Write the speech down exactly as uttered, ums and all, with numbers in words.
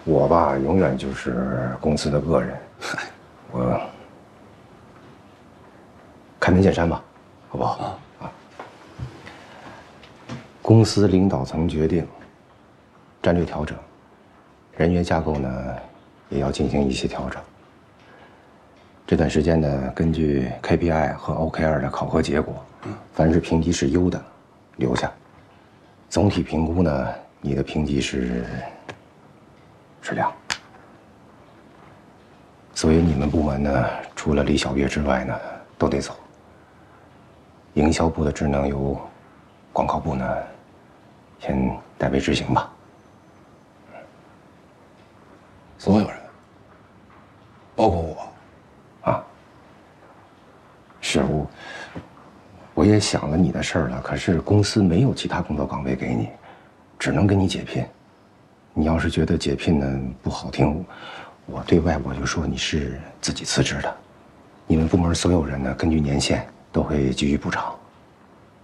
我吧，永远就是公司的恶人。我开门见山吧，好不好？啊啊！公司领导层决定战略调整，人员架构呢也要进行一些调整。这段时间呢，根据 K P I 和 O K R 的考核结果，凡是评级是优的，留下。总体评估呢，你的评级是是良。所以你们部门呢，除了李小月之外呢，都得走。营销部的职能由广告部呢，先代为执行吧。 所有人，包括我， 啊，是我，我也想了你的事儿了，可是公司没有其他工作岗位给你，只能给你解聘。你要是觉得解聘呢不好听，我对外我就说你是自己辞职的。你们部门所有人呢，根据年限都会给予补偿。